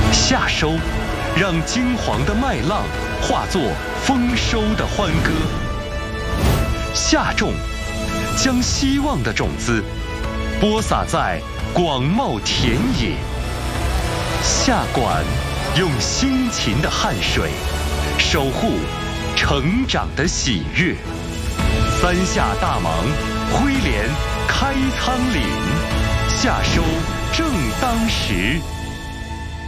夏收，让金黄的麦浪化作丰收的欢歌。夏种，将希望的种子播撒在广袤田野。夏管，用辛勤的汗水守护成长的喜悦。三夏大忙，挥镰开仓廪，夏收正当时。